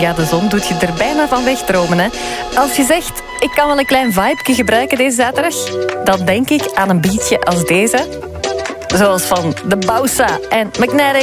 Ja, de zon doet je er bijna van wegdromen, hè. Als je zegt, ik kan wel een klein vibeje gebruiken deze zaterdag, dan denk ik aan een beatje als deze. Zoals van de Bausa en McNary.